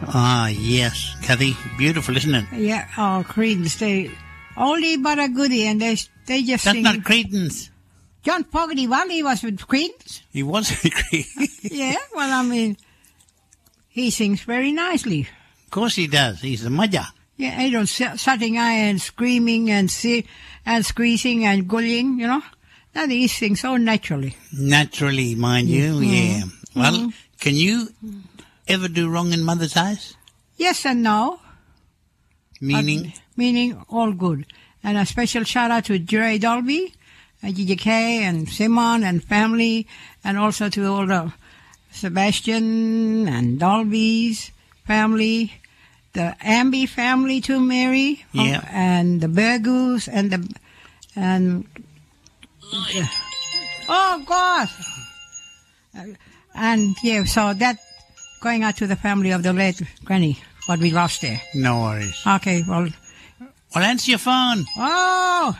Ah, yes. Kathy, beautiful, isn't it? Yeah, Creedence. They oldie but a goodie, and they just That's sing. not Creedence. John Fogerty, well, he was with Creedence. He was Creedence. Yeah, well, I mean, he sings very nicely. Of course he does. He's the Maja. Yeah, I don't sitting and screaming and squeezing and gulling, you know. Now he sings so naturally. Naturally, mind you, yeah. Well, can you ever do wrong in mother's eyes? Yes and no. Meaning? Meaning all good. And a special shout out to Jerry Dolby, GJK and Simon and family, and also to all the Sebastian and Dolby's family, the Amby family too, Mary, yeah, and the Bergus oh gosh, and yeah, so that going out to the family of the late Granny, what we lost there. No worries. Okay, well, answer your phone. Oh.